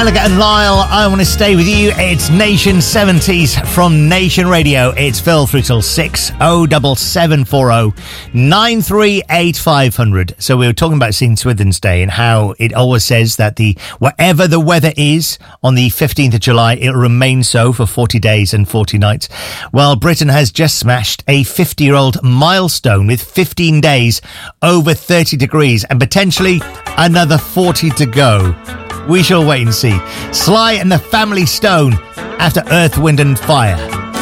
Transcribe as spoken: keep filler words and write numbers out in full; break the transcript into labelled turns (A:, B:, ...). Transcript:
A: Gallagher and Lyle, I Want to Stay With You. It's Nation seventies from Nation Radio. It's Phil through till six. oh seven seven four oh nine three eight five hundred. So we were talking about Saint Swithin's Day and how it always says that the whatever the weather is on the fifteenth of July, it'll remain so for forty days and forty nights. Well, Britain has just smashed a fifty-year-old milestone with fifteen days over thirty degrees and potentially another forty to go. We shall wait and see. Sly and the Family Stone after Earth, Wind and Fire.